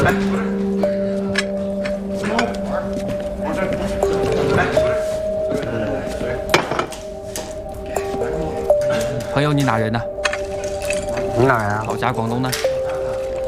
朋友，你哪人呢？ 你哪人啊？ 老家广东的。